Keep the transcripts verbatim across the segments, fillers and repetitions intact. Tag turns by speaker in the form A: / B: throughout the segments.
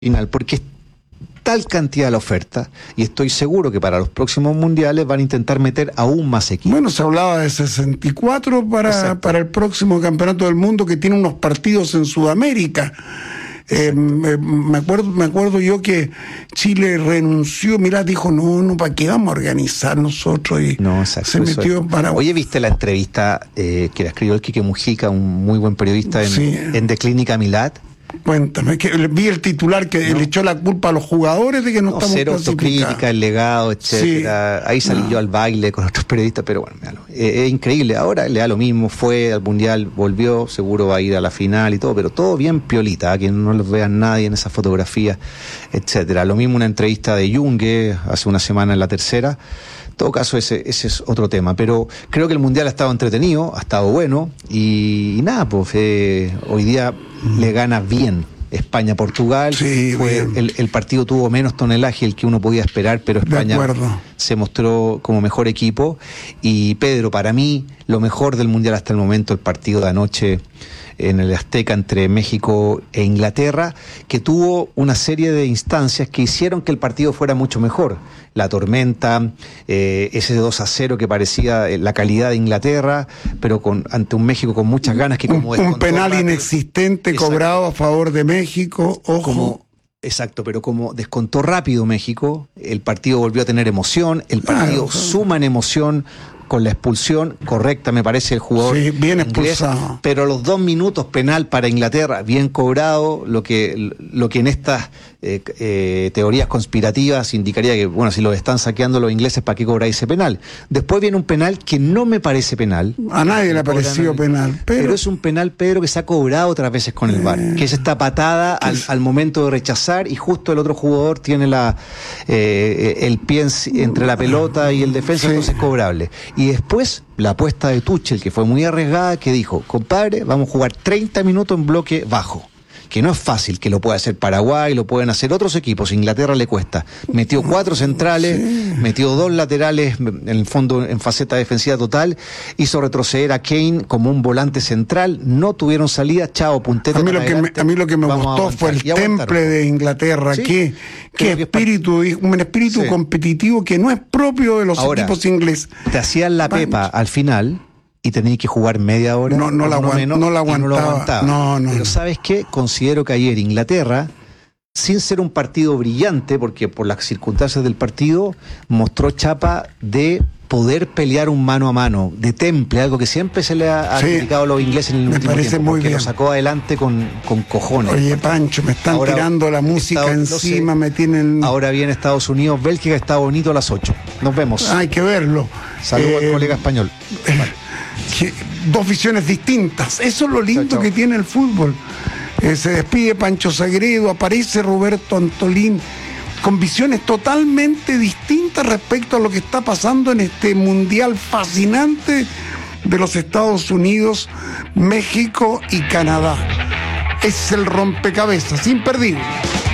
A: final, porque es tal cantidad de la oferta, y estoy seguro que para los próximos mundiales van a intentar meter aún más equipos.
B: Bueno, se hablaba de sesenta y cuatro para, para el próximo campeonato del mundo, que tiene unos partidos en Sudamérica. Eh, me, me acuerdo me acuerdo yo que Chile renunció, mirá, dijo, no, no, ¿para qué vamos a organizar nosotros? Y
A: no, exacto,
B: se metió
A: es.
B: para...
A: Oye, ¿viste la entrevista eh, que la escribió el Quique Mujica, un muy buen periodista en,
B: sí.
A: en De Clínica Milad?
B: Cuéntame, que vi el titular que no. le echó la culpa a los jugadores de que no, no estamos
A: cero autocrítica, el legado, etcétera. Sí. Ahí salí no. yo al baile con otros periodistas, pero bueno, es, es increíble. Ahora le da lo mismo, fue al mundial, volvió, seguro va a ir a la final y todo, pero todo bien piolita, que no los vean nadie en esas fotografías, etcétera. Lo mismo una entrevista de Yungue hace una semana en La Tercera. En todo caso, ese, ese es otro tema, pero creo que el mundial ha estado entretenido, ha estado bueno, y, y nada, pues eh, hoy día mm. le gana bien España-Portugal.
B: Sí,
A: fue el, el partido tuvo menos tonelaje el que uno podía esperar, pero España se mostró como mejor equipo. Y Pedro, para mí, lo mejor del mundial hasta el momento, el partido de anoche en el Azteca entre México e Inglaterra, que tuvo una serie de instancias que hicieron que el partido fuera mucho mejor. La tormenta, eh, ese dos a cero que parecía la calidad de Inglaterra, pero con ante un México con muchas ganas que como
B: un, un penal rápido, inexistente exacto, cobrado a favor de México, ojo.
A: Como, exacto, pero como descontó rápido México, el partido volvió a tener emoción, el partido claro, suma en emoción con la expulsión correcta, me parece, el jugador
B: sí, bien
A: inglés,
B: expulsado.
A: Pero los dos minutos penal para Inglaterra, bien cobrado, lo que, lo que en estas eh, eh, teorías conspirativas indicaría que, bueno, si los están saqueando los ingleses, ¿para qué cobráis ese penal? Después viene un penal que no me parece penal.
B: A nadie le ha parecido penal. Pero...
A: pero es un penal, Pedro, que se ha cobrado otras veces con el V A R, eh, que es esta patada al, al momento de rechazar, y justo el otro jugador tiene la eh, el pie entre la pelota y el defensa, sí. Entonces es cobrable. Y después, la apuesta de Tuchel, que fue muy arriesgada, que dijo, compadre, vamos a jugar treinta minutos en bloque bajo. Que no es fácil, que lo puede hacer Paraguay, lo pueden hacer otros equipos, Inglaterra le cuesta. Metió cuatro centrales, sí. metió dos laterales, en el fondo en faceta defensiva total, hizo retroceder a Kane como un volante central, no tuvieron salida, chao, puntete.
B: A mí lo que me, a mí lo que me gustó fue el temple de Inglaterra, ¿sí? que, que espíritu, que un espíritu sí. competitivo que no es propio de los Ahora, equipos ingleses.
A: Te hacían la pepa al final y tenías que jugar media hora.
B: No, no, la, aguant, menos, no la aguantaba. No, lo aguantaba. No, no.
A: Pero ¿sabes qué? Considero que ayer Inglaterra, sin ser un partido brillante, porque por las circunstancias del partido, mostró chapa de poder pelear un mano a mano, de temple, algo que siempre se le ha, sí, ha criticado a los ingleses en el
B: me
A: último
B: parece
A: tiempo,
B: muy
A: porque
B: bien.
A: Lo sacó adelante con, con cojones.
B: Oye, Pancho, me están ahora, tirando la música Estados, encima, me tienen...
A: Ahora viene Estados Unidos, Bélgica, está bonito a las ocho. Nos vemos.
B: Hay que verlo.
A: Saludos eh, al colega español.
B: Vale. Que, dos visiones distintas, eso es lo lindo chao, chao. que tiene el fútbol. Eh, se despide Pancho Sagredo, aparece Roberto Antolín, con visiones totalmente distintas respecto a lo que está pasando en este mundial fascinante de los Estados Unidos, México y Canadá. Es el rompecabezas imperdible.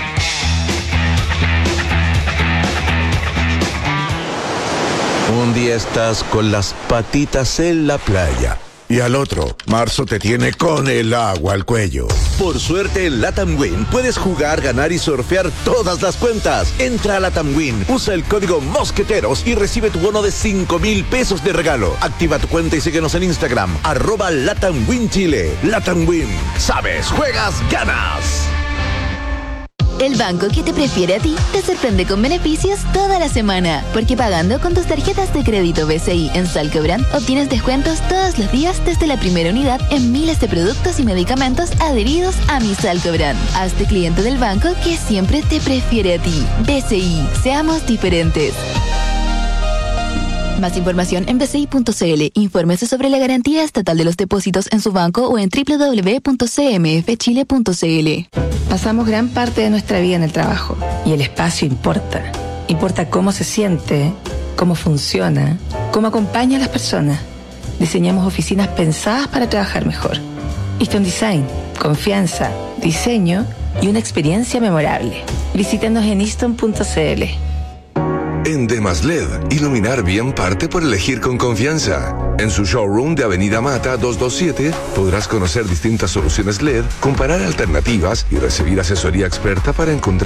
C: Un día estás con las patitas en la playa y al otro, marzo te tiene con el agua al cuello. Por suerte en Latam Win puedes jugar, ganar y surfear todas las cuentas. Entra a Latam Win, usa el código Mosqueteros y recibe tu bono de cinco mil pesos de regalo. Activa tu cuenta y síguenos en Instagram, arroba Latam Win Chile. Latam Win, sabes, juegas, ganas.
D: El banco que te prefiere a ti te sorprende con beneficios toda la semana, porque pagando con tus tarjetas de crédito B C I en Salcobrand obtienes descuentos todos los días desde la primera unidad en miles de productos y medicamentos adheridos a Mi Salcobrand. Hazte cliente del banco que siempre te prefiere a ti. B C I, seamos diferentes. Más información en b c i punto c l. Infórmese sobre la garantía estatal de los depósitos en su banco o en doble u doble u doble u punto c m f chile punto c l.
E: Pasamos gran parte de nuestra vida en el trabajo y el espacio importa. Importa cómo se siente, cómo funciona, cómo acompaña a las personas. Diseñamos oficinas pensadas para trabajar mejor. Easton Design, confianza, diseño y una experiencia memorable. Visítenos en easton punto c l.
C: En Demas L E D, iluminar bien parte por elegir con confianza.
F: En su showroom de Avenida Mata doscientos veintisiete podrás conocer distintas soluciones L E D, comparar alternativas y recibir asesoría experta para encontrar